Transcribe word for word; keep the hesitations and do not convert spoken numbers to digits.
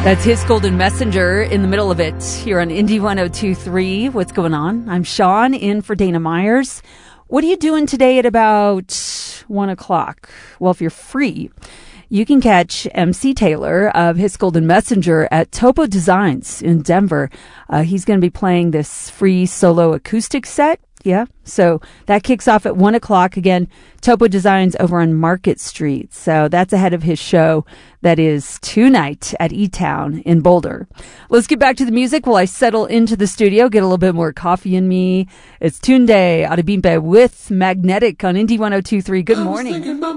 That's His Golden Messenger in the middle of it here on Indie one oh two point three. What's going on? I'm Sean, in for Dana Myers. What are you doing today at about one o'clock? Well, if you're free, you can catch M C Taylor of His Golden Messenger at Topo Designs in Denver. Uh, he's going to be playing this free solo acoustic set. Yeah, so that kicks off at one o'clock. Again, Topo Designs over on Market Street. So that's ahead of his show that is tonight at E-Town in Boulder. Let's get back to the music while I settle into the studio, get a little bit more coffee in me. It's Tunde Adebimpe with Magnetic on Indie one oh two point three. Good morning.